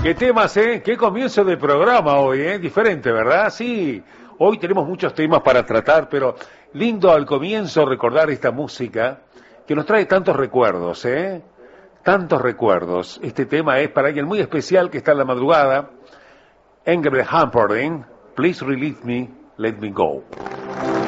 Qué temas, ¿eh? Qué comienzo de programa hoy, ¿eh? Diferente, ¿verdad? Sí, hoy tenemos muchos temas para tratar, pero lindo al comienzo recordar esta música que nos trae tantos recuerdos, ¿eh? Tantos recuerdos. Este tema es para alguien muy especial que está en la madrugada. Engelbert Humperdinck, Please Release Me, Let Me Go.